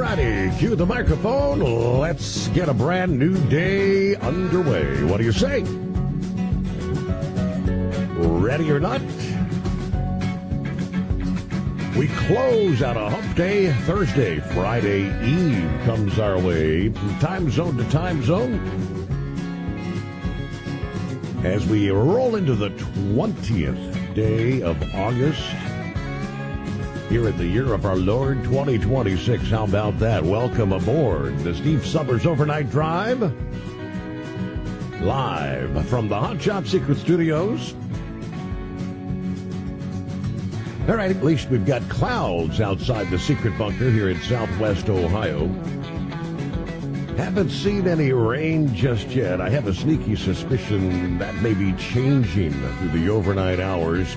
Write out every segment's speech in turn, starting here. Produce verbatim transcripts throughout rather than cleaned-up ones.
righty, cue the microphone. Let's get a brand new day underway. What do you say? Ready or not? We close out a hump day Thursday. Friday Eve comes our way from time zone to time zone as we roll into the twentieth day of August here in the year of our Lord twenty twenty-six. How about that? Welcome aboard the Steve Summers Overnight Drive, live from the Hot Shot Secret Studios. All right, at least we've got clouds outside the secret bunker here in southwest Ohio. Haven't seen any rain just yet. I have a sneaky suspicion that may be changing through the overnight hours,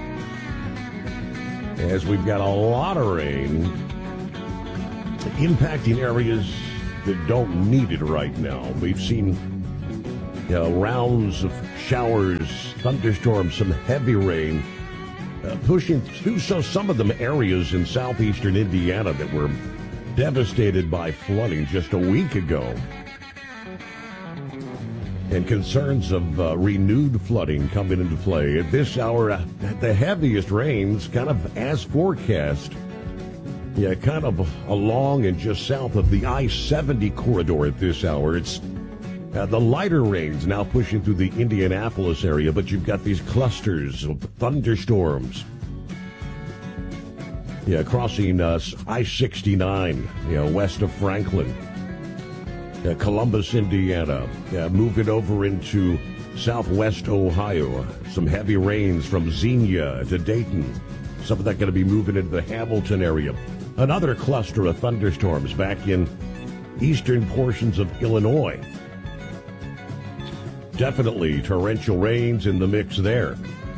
as we've got a lot of rain impacting areas that don't need it right now. We've seen you know, rounds of showers, thunderstorms, some heavy rain uh, pushing through so some of them areas in southeastern Indiana that were devastated by flooding just a week ago. And concerns of uh, renewed flooding coming into play. At this hour, uh, the heaviest rains kind of as forecast. Yeah, kind of along and just south of the I seventy corridor at this hour. It's uh, the lighter rains now pushing through the Indianapolis area, but you've got these clusters of thunderstorms. Yeah, crossing uh, I sixty-nine, you know, west of Franklin. Uh, Columbus, Indiana, uh, moving over into southwest Ohio. Some heavy rains from Xenia to Dayton. Some of that going to be moving into the Hamilton area. Another cluster of thunderstorms back in eastern portions of Illinois. Definitely torrential rains in the mix there.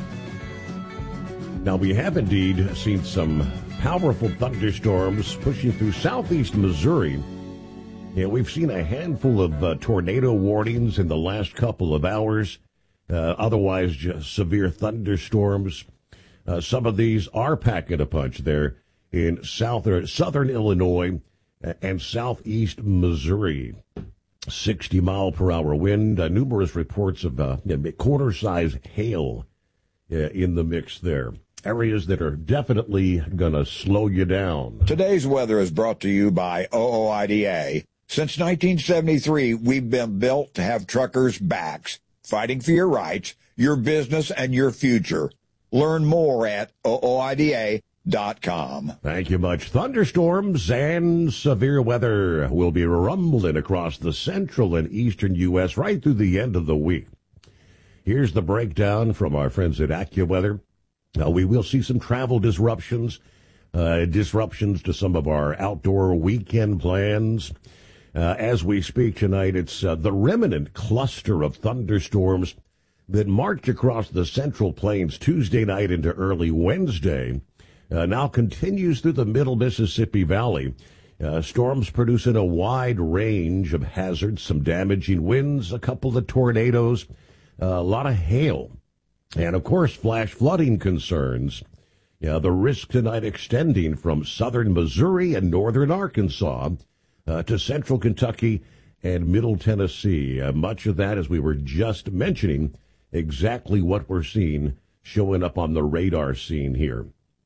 Now, we have indeed seen some powerful thunderstorms pushing through southeast Missouri. Yeah, we've seen a handful of uh, tornado warnings in the last couple of hours, uh, otherwise just severe thunderstorms. Uh, some of these are packing a punch there in southern, southern Illinois and southeast Missouri. sixty mile per hour wind, uh, numerous reports of uh, quarter-size hail uh, in the mix there. Areas that are definitely going to slow you down. Today's weather is brought to you by O O I D A. Since nineteen seventy-three, we've been built to have truckers' backs, fighting for your rights, your business, and your future. Learn more at O O I D A dot com. Thank you much. Thunderstorms and severe weather will be rumbling across the central and eastern U S right through the end of the week. Here's the breakdown from our friends at AccuWeather. Now, we will see some travel disruptions, uh, disruptions to some of our outdoor weekend plans. Uh, as we speak tonight, it's uh, the remnant cluster of thunderstorms that marched across the Central Plains Tuesday night into early Wednesday, uh, now continues through the middle Mississippi Valley. Uh, storms producing a wide range of hazards, some damaging winds, a couple of tornadoes, uh, a lot of hail, and, of course, flash flooding concerns. Yeah, the risk tonight extending from southern Missouri and northern Arkansas Uh, to central Kentucky and middle Tennessee. Uh, much of that, as we were just mentioning, exactly what we're seeing showing up on the radar scene here.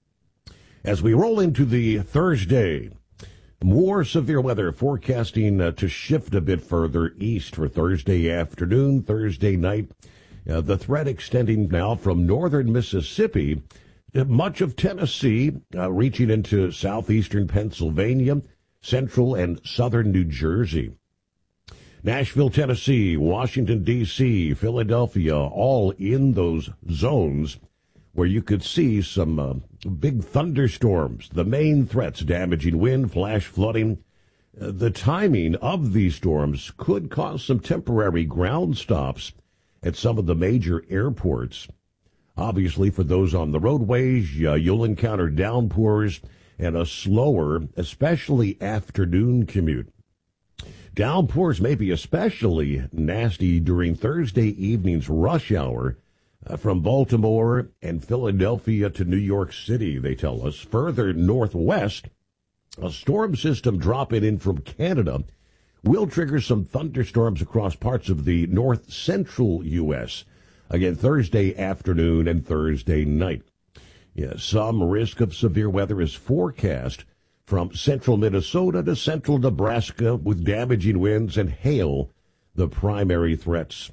As we roll into the Thursday, more severe weather forecasting uh, to shift a bit further east for Thursday afternoon, Thursday night. Uh, the threat extending now from northern Mississippi to much of Tennessee, uh, reaching into southeastern Pennsylvania, central and southern New Jersey. Nashville, Tennessee, Washington, D C, Philadelphia, all in those zones where you could see some uh, big thunderstorms. The main threats, damaging wind, flash flooding. Uh, the timing of these storms could cause some temporary ground stops at some of the major airports. Obviously, for those on the roadways, uh, you'll encounter downpours and a slower, especially afternoon commute. Downpours may be especially nasty during Thursday evening's rush hour uh, from Baltimore and Philadelphia to New York City, they tell us. Further northwest, A storm system dropping in from Canada will trigger some thunderstorms across parts of the north central U S again Thursday afternoon and Thursday night. Yeah, some risk of severe weather is forecast from central Minnesota to central Nebraska, with damaging winds and hail the primary threats.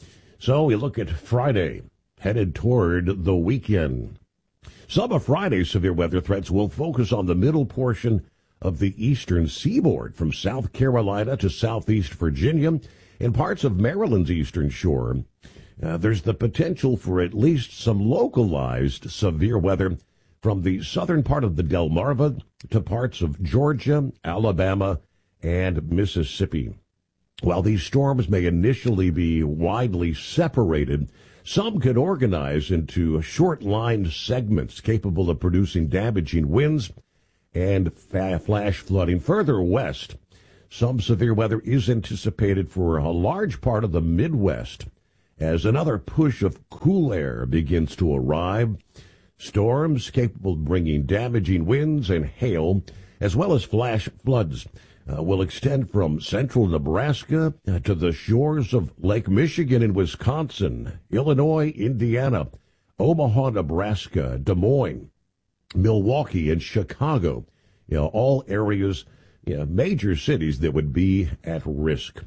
So we look at Friday, headed toward the weekend. Some of Friday's severe weather threats will focus on the middle portion of the eastern seaboard, from South Carolina to southeast Virginia and parts of Maryland's eastern shore. Uh, there's the potential for at least some localized severe weather from the southern part of the Delmarva to parts of Georgia, Alabama, and Mississippi. While these storms may initially be widely separated, some could organize into short-line segments capable of producing damaging winds and fa- flash flooding. Further west, some severe weather is anticipated for a large part of the Midwest as another push of cool air begins to arrive. Storms capable of bringing damaging winds and hail, as well as flash floods, uh, will extend from central Nebraska uh, to the shores of Lake Michigan and Wisconsin, Illinois, Indiana, Omaha, Nebraska, Des Moines, Milwaukee, and Chicago. You know, all areas, you know, major cities that would be at risk.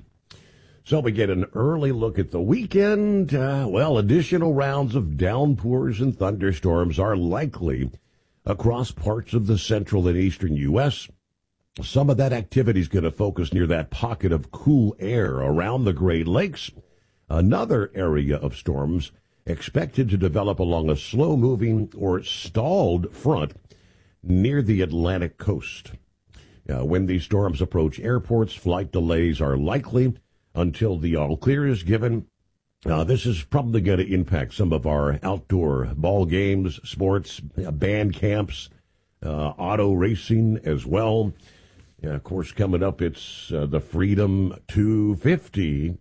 So we get an early look at the weekend. Uh, well, additional rounds of downpours and thunderstorms are likely across parts of the central and eastern U S. Some of that activity is going to focus near that pocket of cool air around the Great Lakes. Another area of storms expected to develop along a slow-moving or stalled front near the Atlantic coast. Uh, when these storms approach airports, flight delays are likely until the all-clear is given. Uh, this is probably going to impact some of our outdoor ball games, sports, uh, band camps, uh, auto racing as well. Uh, of course, coming up, it's uh, the Freedom two fifty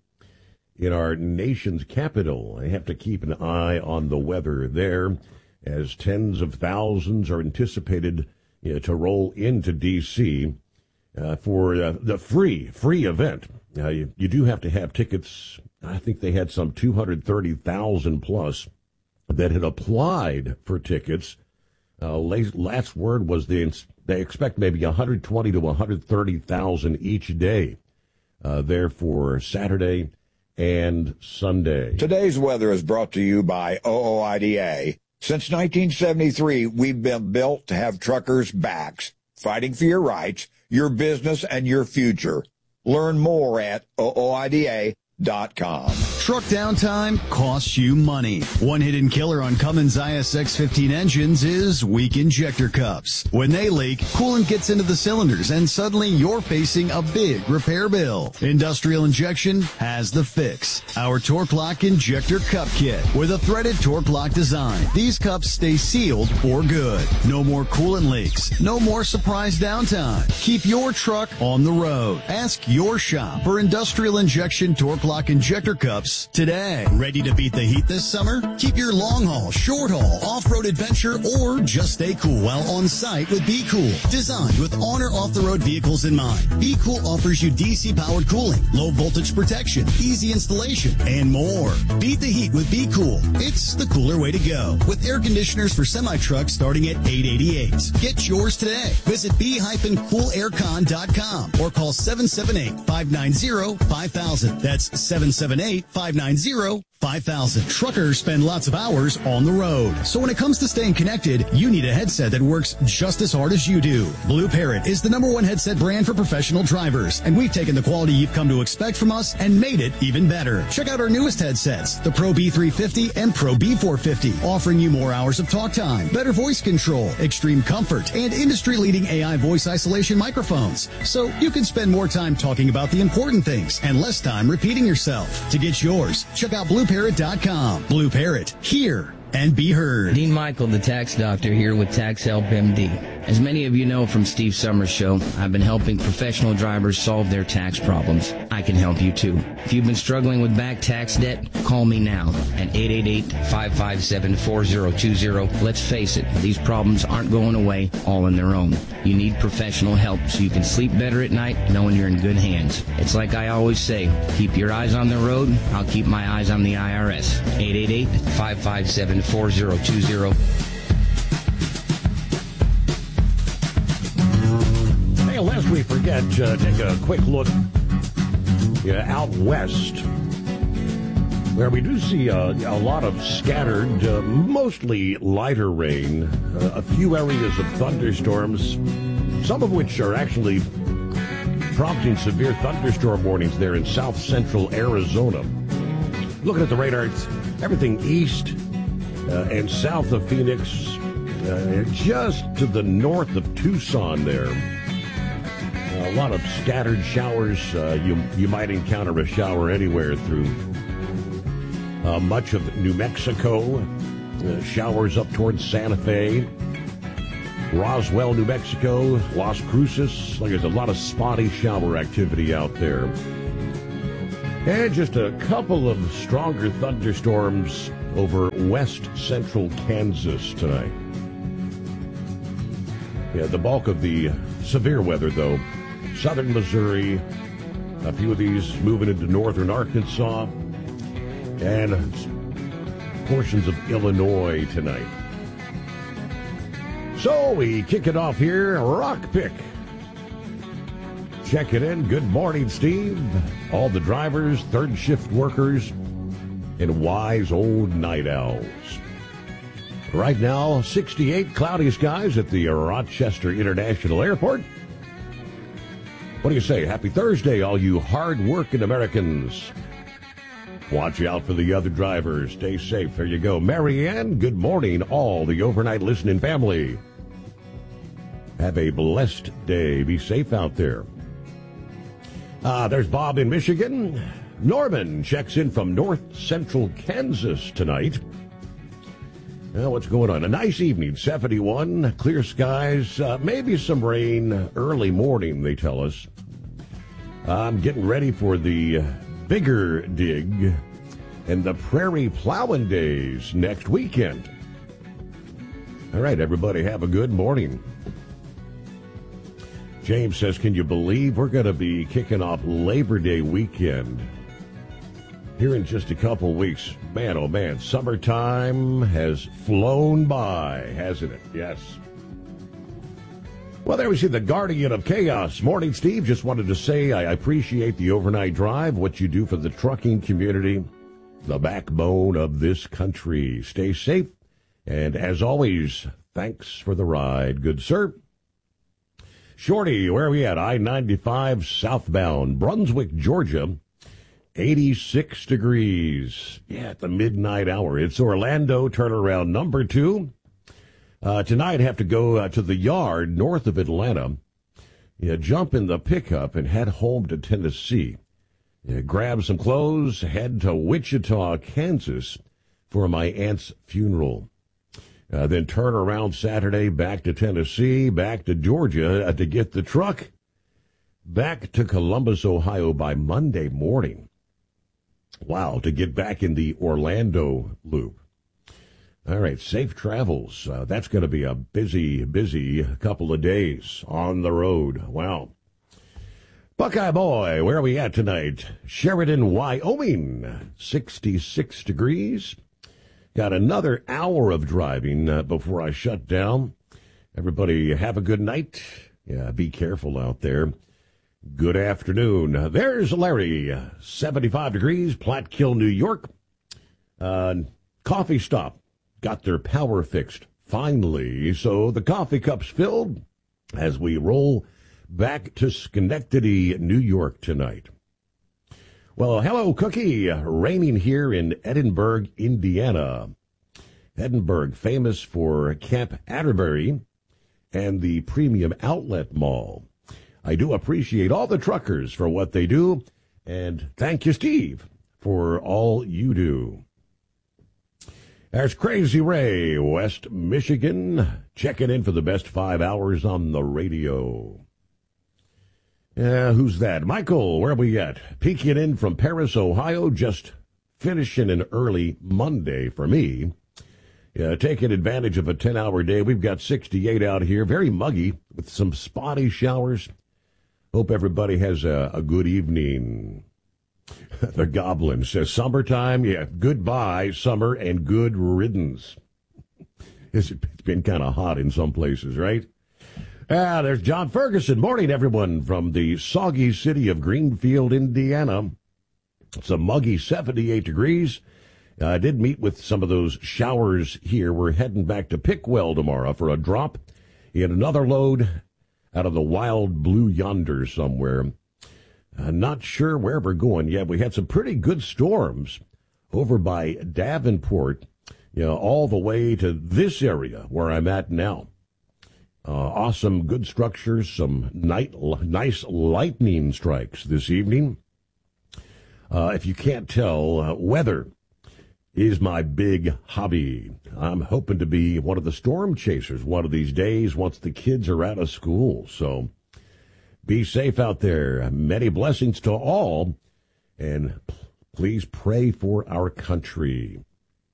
in our nation's capital. I have to keep an eye on the weather there, as tens of thousands are anticipated you know, to roll into D C uh, for uh, the free, free event. Now, you, you do have to have tickets. I think they had some two hundred thirty thousand plus that had applied for tickets. Uh, last, last word was they, they expect maybe one hundred twenty to one hundred thirty thousand each day uh, there for Saturday and Sunday. Today's weather is brought to you by O O I D A. Since nineteen seventy-three, we've been built to have truckers' backs, fighting for your rights, your business, and your future. Learn more at O O I D A dot com. Truck downtime costs you money. One hidden killer on Cummins I S X fifteen engines is weak injector cups. When they leak, coolant gets into the cylinders and suddenly you're facing a big repair bill. Industrial Injection has the fix. Our Torque Lock Injector Cup Kit with a threaded Torque Lock design. These cups stay sealed for good. No more coolant leaks. No more surprise downtime. Keep your truck on the road. Ask your shop for Industrial Injection Torque Lock Injector Cups today. Ready to beat the heat this summer? Keep your long haul, short haul, off-road adventure, or just stay cool while on site with Be Cool. Designed with on or off-the-road vehicles in mind, Be Cool offers you D C powered cooling, low voltage protection, easy installation, and more. Beat the heat with Be Cool. It's the cooler way to go. With air conditioners for semi-trucks starting at eight eighty-eight. Get yours today. Visit be cool air con dot com or call seven seven eight, five nine zero, five thousand. That's seven seven eight, five nine zero, five thousand. Truckers spend lots of hours on the road. So when it comes to staying connected, you need a headset that works just as hard as you do. Blue Parrot is the number one headset brand for professional drivers, and we've taken the quality you've come to expect from us and made it even better. Check out our newest headsets, the Pro B three fifty and Pro B four fifty, offering you more hours of talk time, better voice control, extreme comfort, and industry-leading A I voice isolation microphones. So you can spend more time talking about the important things and less time repeating yourself. To get yours, check out blue parrot dot com. Blue Parrot, hear and be heard. Dean Michael, the tax doctor, here with Tax Help M D. As many of you know from Steve Summers' show, I've been helping professional drivers solve their tax problems. I can help you too. If you've been struggling with back tax debt, call me now at eight eight eight, five five seven, four zero two zero. Let's face it, these problems aren't going away all on their own. You need professional help so you can sleep better at night knowing you're in good hands. It's like I always say, keep your eyes on the road. I'll keep my eyes on the I R S. eight eight eight, five five seven, four zero two zero. Hey, lest we forget, uh, take a quick look yeah, out west, where we do see uh, a lot of scattered, uh, mostly lighter rain, uh, a few areas of thunderstorms, some of which are actually prompting severe thunderstorm warnings there in south central Arizona. Looking at the radar, it's everything east uh, and south of Phoenix, uh, just to the north of Tucson there. Uh, a lot of scattered showers. Uh, you, you might encounter a shower anywhere through Uh, much of New Mexico, uh, showers up towards Santa Fe, Roswell, New Mexico, Las Cruces. Like there's a lot of spotty shower activity out there. And just a couple of stronger thunderstorms over west central Kansas tonight. Yeah, the bulk of the severe weather, though, southern Missouri, a few of these moving into northern Arkansas, and portions of Illinois tonight. So we kick it off here, Rock Pick. Check it in. Good morning, Steve. All the drivers, third shift workers, and wise old night owls. Right now, sixty-eight cloudy skies at the Rochester International Airport. What do you say? Happy Thursday, all you hard-working Americans. Watch out for the other drivers. Stay safe. There you go. Marianne, good morning, all the overnight listening family. Have a blessed day. Be safe out there. Ah, there's Bob in Michigan. Norman checks in from north central Kansas tonight. Well, what's going on? A nice evening, seventy-one, clear skies, uh, maybe some rain early morning, they tell us. I'm getting ready for the bigger dig and the prairie plowing days next weekend. All right, everybody, have a good morning. James says, can you believe we're going to be kicking off Labor Day weekend here in just a couple weeks? Man, oh man, summertime has flown by, hasn't it? Yes. Well, there we see the Guardian of Chaos. Morning, Steve. Just wanted to say I appreciate the overnight drive, what you do for the trucking community, the backbone of this country. Stay safe. And as always, thanks for the ride. Good, sir. Shorty, where are we at? I ninety-five southbound, Brunswick, Georgia. eighty-six degrees. Yeah, at the midnight hour. It's Orlando turnaround number two. Uh, tonight, have to go uh, to the yard north of Atlanta. Yeah, jump in the pickup and head home to Tennessee. Yeah, grab some clothes, head to Wichita, Kansas for my aunt's funeral. Uh, then turn around Saturday, back to Tennessee, back to Georgia uh, to get the truck. Back to Columbus, Ohio by Monday morning. Wow, to get back in the Orlando loop. All right, safe travels. Uh, that's going to be a busy, busy couple of days on the road. Wow. Buckeye Boy, where are we at tonight? Sheridan, Wyoming, sixty-six degrees. Got another hour of driving uh, before I shut down. Everybody have a good night. Yeah, be careful out there. Good afternoon. There's Larry, seventy-five degrees, Platkill, New York. Uh, coffee stop. Got their power fixed, finally, so the coffee cup's filled as we roll back to Schenectady, New York tonight. Well, hello, Cookie. Raining here in Edinburgh, Indiana. Edinburgh, famous for Camp Atterbury and the Premium Outlet Mall. I do appreciate all the truckers for what they do, and thank you, Steve, for all you do. There's Crazy Ray, West Michigan, checking in for the best five hours on the radio. Uh, who's that? Michael, where are we at? Peeking in from Paris, Ohio, just finishing an early Monday for me. Yeah, taking advantage of a ten-hour day. We've got sixty-eight out here. Very muggy with some spotty showers. Hope everybody has a, a good evening. The Goblin says, summertime, yeah, goodbye, summer, and good riddance. It's been kind of hot in some places, right? Ah, there's John Ferguson. Morning, everyone, from the soggy city of Greenfield, Indiana. It's a muggy seventy-eight degrees. I did meet with some of those showers here. We're heading back to Pickwell tomorrow for a drop in another load out of the wild blue yonder somewhere. Uh, not sure where we're going yet. We had some pretty good storms over by Davenport, you know, all the way to this area where I'm at now. Uh, awesome, good structures, some night, nice lightning strikes this evening. Uh, if you can't tell, uh, weather is my big hobby. I'm hoping to be one of the storm chasers one of these days once the kids are out of school. So be safe out there. Many blessings to all, and please pray for our country.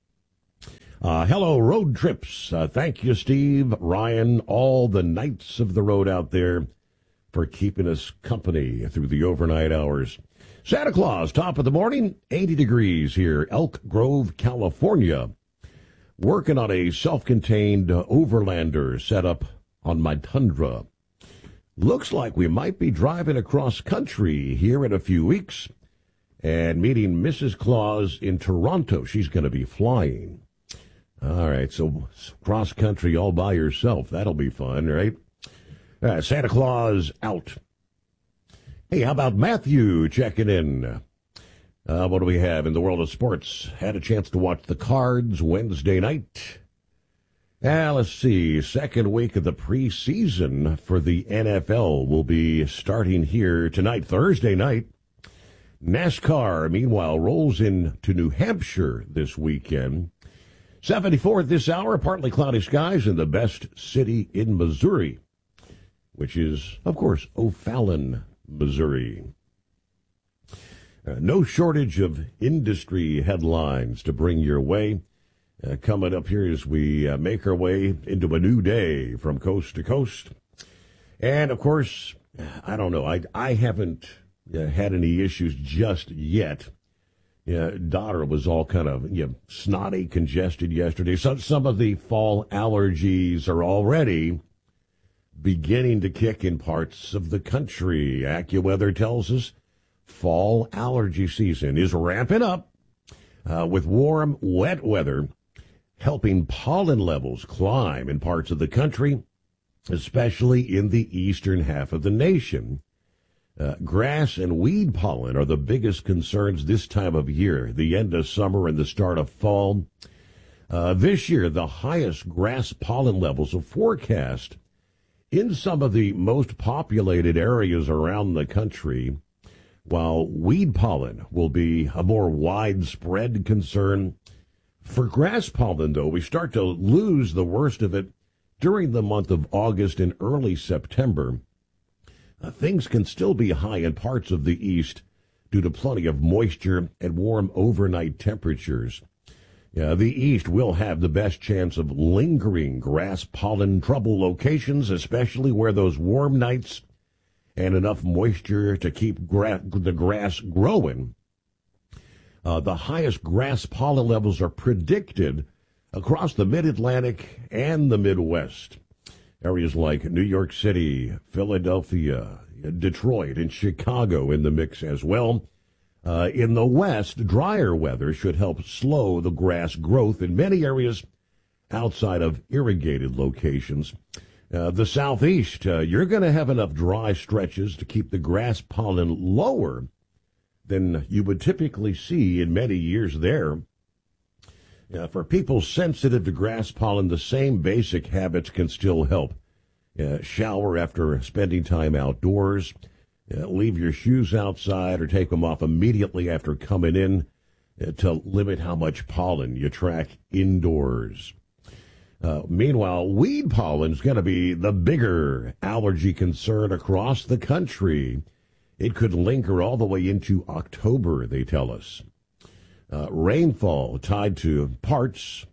Uh, hello, road trips. Uh, thank you, Steve, Ryan, all the knights of the road out there for keeping us company through the overnight hours. Santa Claus, top of the morning, eighty degrees here, Elk Grove, California. Working on a self-contained uh, overlander set up on my Tundra. Looks like we might be driving across country here in a few weeks and meeting Missus Claus in Toronto. She's going to be flying. All right, so cross country all by yourself. That'll be fun, right? Uh, Santa Claus out. Hey, how about Matthew checking in? Uh, what do we have in the world of sports? Had a chance to watch the Cards Wednesday night. Ah, let's see. Second week of the preseason for the N F L will be starting here tonight, Thursday night. NASCAR, meanwhile, rolls into New Hampshire this weekend. seventy-four at this hour, partly cloudy skies in the best city in Missouri, which is, of course, O'Fallon, Missouri. Uh, no shortage of industry headlines to bring your way. Uh, coming up here as we uh, make our way into a new day from coast to coast. And, of course, I don't know, I, I haven't uh, had any issues just yet. Yeah, daughter was all kind of you know, snotty, congested yesterday. So some of the fall allergies are already beginning to kick in parts of the country. AccuWeather tells us fall allergy season is ramping up uh, with warm, wet weather helping pollen levels climb in parts of the country, especially in the eastern half of the nation. Uh, grass and weed pollen are the biggest concerns this time of year, the end of summer and the start of fall. Uh, this year, the highest grass pollen levels are forecast in some of the most populated areas around the country, while weed pollen will be a more widespread concern. For grass pollen, though, we start to lose the worst of it during the month of August and early September. Uh, things can still be high in parts of the east due to plenty of moisture and warm overnight temperatures. Uh, the east will have the best chance of lingering grass pollen trouble locations, especially where those warm nights and enough moisture to keep gra- the grass growing. Uh, the highest grass pollen levels are predicted across the mid-Atlantic and the Midwest. Areas like New York City, Philadelphia, Detroit, and Chicago in the mix as well. Uh, in the West, drier weather should help slow the grass growth in many areas outside of irrigated locations. Uh, the Southeast, uh, you're going to have enough dry stretches to keep the grass pollen lower than you would typically see in many years there. Uh, for people sensitive to grass pollen, the same basic habits can still help. Uh, shower after spending time outdoors. Uh, leave your shoes outside or take them off immediately after coming in uh, to limit how much pollen you track indoors. Uh, meanwhile, weed pollen is going to be the bigger allergy concern across the country. It could linger all the way into October, they tell us. Uh, rainfall tied to parts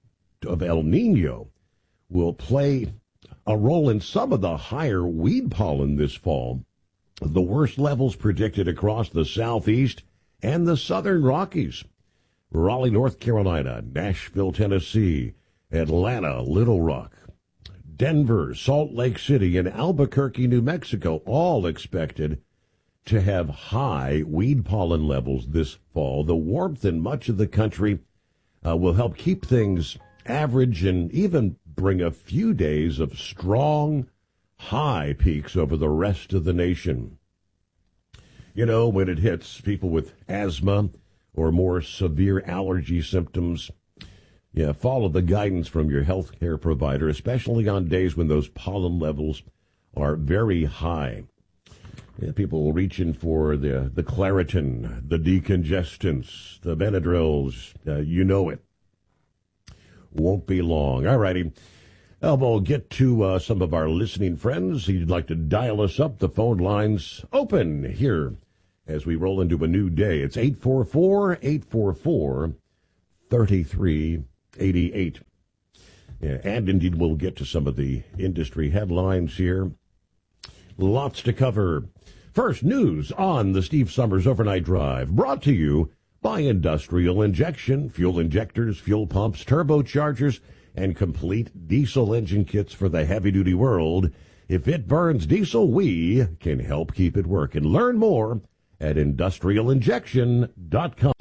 impact of El Nino will play a role in some of the higher weed pollen this fall. The worst levels predicted across the southeast and the southern Rockies. Raleigh, North Carolina, Nashville, Tennessee, Atlanta, Little Rock, Denver, Salt Lake City, and Albuquerque, New Mexico, all expected to have high weed pollen levels this fall. The warmth in much of the country uh, will help keep things average and even bring a few days of strong, high peaks over the rest of the nation. You know, when it hits people with asthma or more severe allergy symptoms, yeah, follow the guidance from your health care provider, especially on days when those pollen levels are very high. Yeah, people will reach in for the, the Claritin, the decongestants, the Benadryls. Uh, you know it. Won't be long. All righty. Uh, we'll get to uh, some of our listening friends. If you'd like to dial us up, the phone line's open here as we roll into a new day. It's eight four four, eight four four, three three eight eight. Yeah, and indeed, we'll get to some of the industry headlines here. Lots to cover. First, news on the Steve Summers Overnight Drive, brought to you by Industrial Injection, fuel injectors, fuel pumps, turbochargers, and complete diesel engine kits for the heavy-duty world. If it burns diesel, we can help keep it working. Learn more at industrial injection dot com.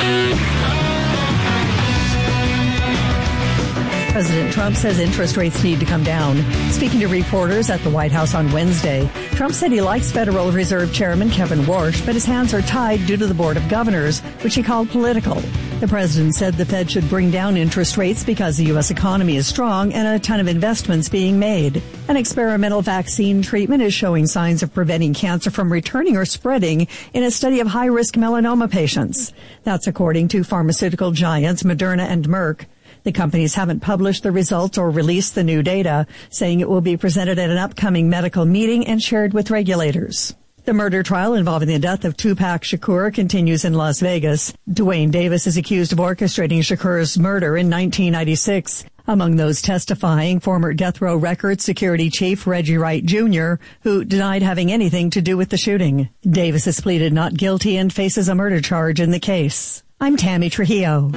President Trump says interest rates need to come down. Speaking to reporters at the White House on Wednesday, Trump said he likes Federal Reserve Chairman Kevin Warsh, but his hands are tied due to the Board of Governors, which he called political. The president said the Fed should bring down interest rates because the U S economy is strong and a ton of investments being made. An experimental vaccine treatment is showing signs of preventing cancer from returning or spreading in a study of high-risk melanoma patients. That's according to pharmaceutical giants Moderna and Merck. The companies haven't published the results or released the new data, saying it will be presented at an upcoming medical meeting and shared with regulators. The murder trial involving the death of Tupac Shakur continues in Las Vegas. Dwayne Davis is accused of orchestrating Shakur's murder in nineteen ninety-six. Among those testifying, former Death Row Records security chief Reggie Wright Junior, who denied having anything to do with the shooting. Davis has pleaded not guilty and faces a murder charge in the case. I'm Tammy Trujillo.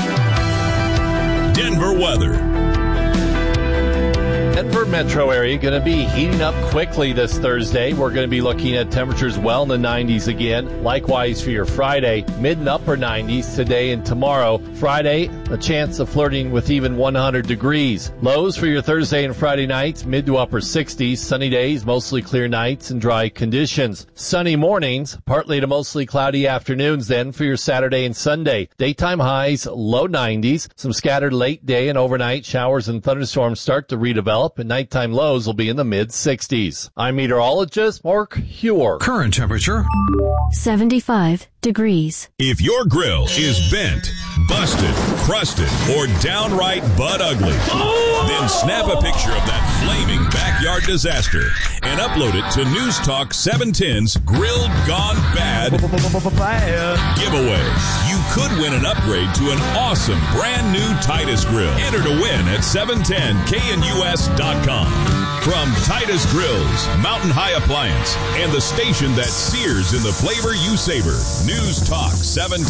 Denver weather. Denver metro area going to be heating up quickly this Thursday. We're going to be looking at temperatures well in the nineties again. Likewise for your Friday, mid and upper nineties today and tomorrow. Friday, a chance of flirting with even one hundred degrees. Lows for your Thursday and Friday nights, mid to upper sixties. Sunny days, mostly clear nights and dry conditions. Sunny mornings, partly to mostly cloudy afternoons then for your Saturday and Sunday. Daytime highs, low nineties. Some scattered late day and overnight showers and thunderstorms start to redevelop, and nighttime lows will be in the mid-sixties. I'm meteorologist Mark Huer. Current temperature seventy-five degrees. If your grill is bent, busted, crusted, or downright butt ugly, then snap a picture of that flaming backyard disaster and upload it to News Talk seven ten's Grilled Gone Bad giveaway. You could win an upgrade to an awesome brand new Titus grill. Enter to win at seven ten K N U S dot com. From Titus Grills, Mountain High Appliance, and the station that sears in the flavor you savor, News Talk seven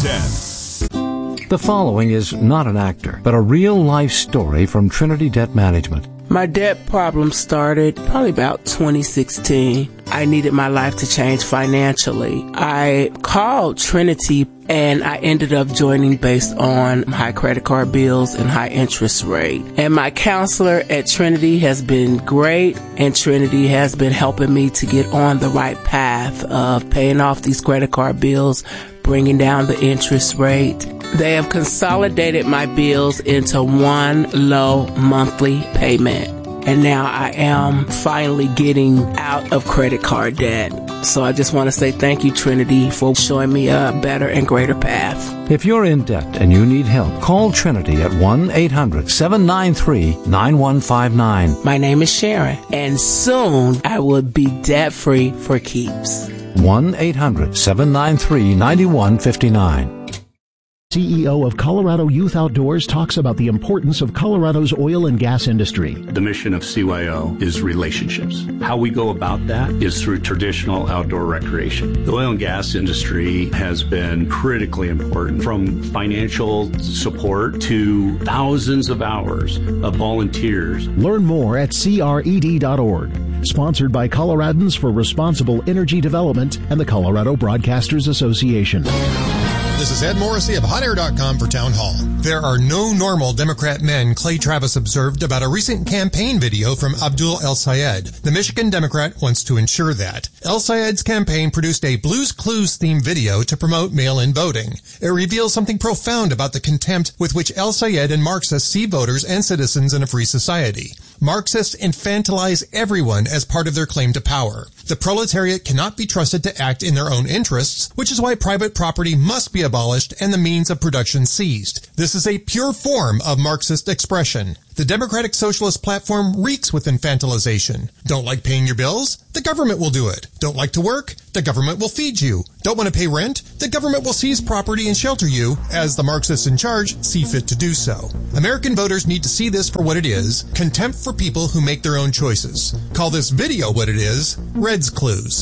ten. The following is not an actor, but a real-life story from Trinity Debt Management. My debt problem started probably about twenty sixteen. I needed my life to change financially. I called Trinity and I ended up joining based on high credit card bills and high interest rate. And my counselor at Trinity has been great, and Trinity has been helping me to get on the right path of paying off these credit card bills, bringing down the interest rate. They have consolidated my bills into one low monthly payment. And now I am finally getting out of credit card debt. So I just want to say thank you, Trinity, for showing me a better and greater path. If you're in debt and you need help, call Trinity at one eight hundred seven nine three nine one five nine. My name is Sharon, and soon I will be debt-free for keeps. one eight hundred seven nine three nine one five nine. C E O of Colorado Youth Outdoors, talks about the importance of Colorado's oil and gas industry. The mission of C Y O is relationships. How we go about that is through traditional outdoor recreation. The oil and gas industry has been critically important, from financial support to thousands of hours of volunteers. Learn more at C R E D dot org. Sponsored by Coloradans for Responsible Energy Development and the Colorado Broadcasters Association. This is Ed Morrissey of hot air dot com for Town Hall. There are no normal Democrat men, Clay Travis observed about a recent campaign video from Abdul El Sayed. The Michigan Democrat wants to ensure that. El Sayed's campaign produced a Blue's Clues themed video to promote mail-in voting. It reveals something profound about the contempt with which El Sayed and Marxists see voters and citizens in a free society. Marxists infantilize everyone as part of their claim to power. The proletariat cannot be trusted to act in their own interests, which is why private property must be abolished and the means of production seized. This is a pure form of Marxist expression. The Democratic Socialist platform reeks with infantilization. Don't like paying your bills? The government will do it. Don't like to work? The government will feed you. Don't want to pay rent? The government will seize property and shelter you, as the Marxists in charge see fit to do so. American voters need to see this for what it is: contempt for people who make their own choices. Call this video what it is: Red's Clues.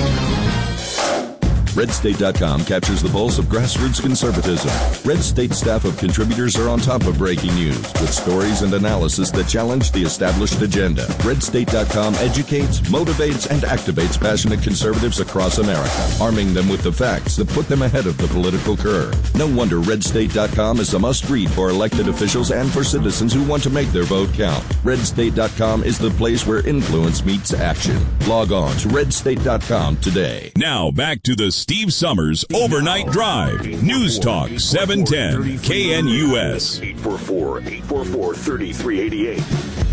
red state dot com captures the pulse of grassroots conservatism. Red State staff of contributors are on top of breaking news with stories and analysis that challenge the established agenda. red state dot com educates, motivates, and activates passionate conservatives across America, arming them with the facts that put them ahead of the political curve. No wonder red state dot com is a must-read for elected officials and for citizens who want to make their vote count. red state dot com is the place where influence meets action. Log on to red state dot com today. Now back to the Steve Summers Overnight Drive. News Talk seven ten K N U S. eight four four, eight four four, three three eight eight.